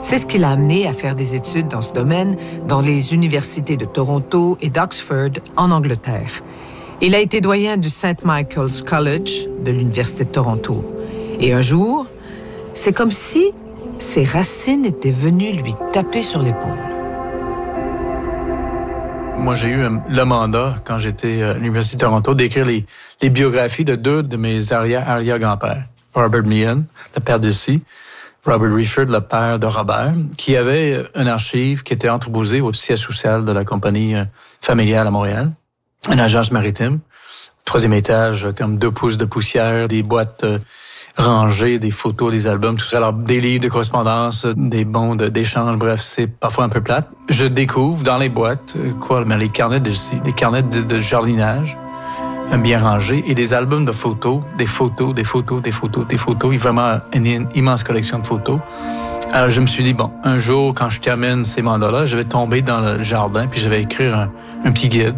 C'est ce qui l'a amené à faire des études dans ce domaine dans les universités de Toronto et d'Oxford en Angleterre. Il a été doyen du St. Michael's College de l'Université de Toronto. Et un jour, c'est comme si ses racines étaient venues lui taper sur l'épaule. Moi, j'ai eu le mandat, quand j'étais à l'Université de Toronto, d'écrire les biographies de deux de mes arrière-grands-pères. Robert Meehan, le père d'Elsie, Robert Rieford, le père de Robert, qui avait une archive qui était entreposée au siège social de la compagnie familiale à Montréal, une agence maritime. 3e étage, comme 2 pouces de poussière, des boîtes rangées, des photos, des albums, tout ça. Alors, des livres de correspondance, des bons d'échange, bref, c'est parfois un peu plate. Je découvre dans les boîtes, les carnets des carnets de jardinage, bien rangés, et des albums de photos, des photos, et vraiment une immense collection de photos. Alors, je me suis dit, bon, un jour, quand je termine ces mandats-là, je vais tomber dans le jardin, puis je vais écrire un petit guide.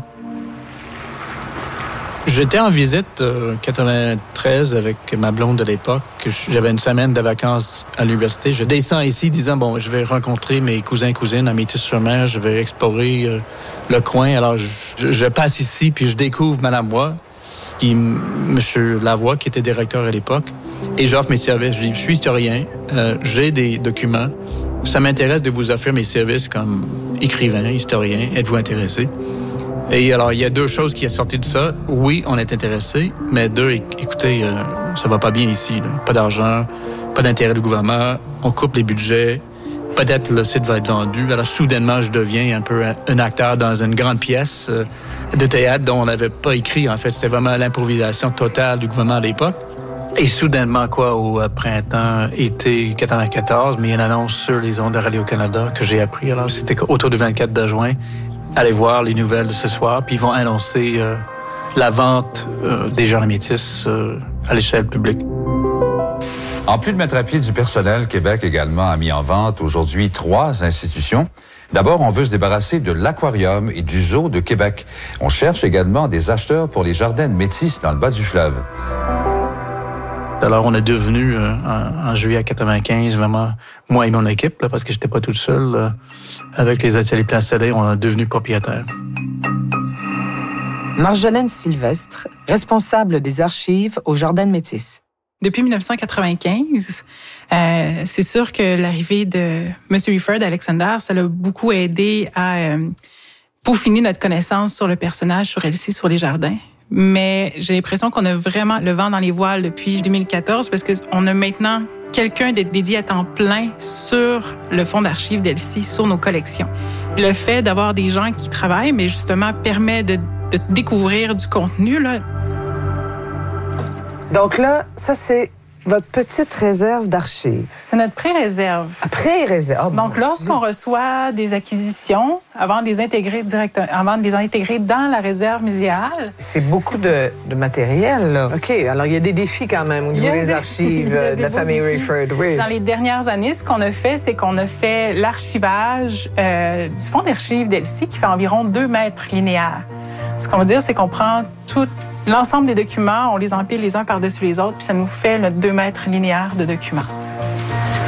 J'étais en visite 93 avec ma blonde de l'époque. J'avais une semaine de vacances à l'université. Je descends ici disant, bon, je vais rencontrer mes cousins et cousines à Métis-sur-Mer. Je vais explorer le coin. Alors, je passe ici, puis je découvre Mme Roy, M. Lavoie, qui était directeur à l'époque. Et j'offre mes services. Je dis, je suis historien, j'ai des documents. Ça m'intéresse de vous offrir mes services comme écrivain, historien. Êtes-vous intéressé? Et alors, il y a 2 choses qui sont sorties de ça. Oui, on est intéressé, mais 2, écoutez, ça va pas bien ici. Là. Pas d'argent, pas d'intérêt du gouvernement, on coupe les budgets, peut-être le site va être vendu. Alors, soudainement, je deviens un peu un acteur dans une grande pièce de théâtre dont on n'avait pas écrit. En fait, c'était vraiment l'improvisation totale du gouvernement à l'époque. Et soudainement, au printemps, été 94, mais il y a une annonce sur les ondes de Radio-Canada que j'ai appris. Alors, c'était autour du 24 de juin. Allez voir les nouvelles de ce soir, puis ils vont annoncer la vente des jardins métis à l'échelle publique. En plus de mettre à pied du personnel, Québec également a mis en vente aujourd'hui 3 institutions. D'abord, on veut se débarrasser de l'aquarium et du zoo de Québec. On cherche également des acheteurs pour les jardins métis dans le bas du fleuve. Alors, on est devenu, en juillet 95, vraiment, moi et mon équipe, là, parce que j'étais pas toute seule, avec les ateliers Place Soleil, on est devenu propriétaire. Marjolaine Sylvestre, responsable des archives au Jardin de Métis. Depuis 1995, c'est sûr que l'arrivée de M. Rieford Alexander, ça l'a beaucoup aidé à peaufiner notre connaissance sur le personnage, sur Elsie, sur les jardins. Mais j'ai l'impression qu'on a vraiment le vent dans les voiles depuis 2014 parce qu'on a maintenant quelqu'un dédié à temps plein sur le fonds d'archives d'Elsie, sur nos collections. Le fait d'avoir des gens qui travaillent, mais justement, permet de découvrir du contenu, là. Donc là, ça, c'est votre petite réserve d'archives. C'est notre pré-réserve. Pré-réserve. Donc, lorsqu'on reçoit des acquisitions, avant de les intégrer dans la réserve muséale. C'est beaucoup de matériel, là. OK, alors il y a des défis quand même au niveau des archives de la famille Rieford. Oui. Dans les dernières années, ce qu'on a fait, c'est qu'on a fait l'archivage du fonds d'archives d'Elsie qui fait environ 2 mètres linéaires. Ce qu'on veut dire, c'est qu'on prend l'ensemble des documents, on les empile les uns par-dessus les autres, puis ça nous fait notre 2 mètres linéaires de documents.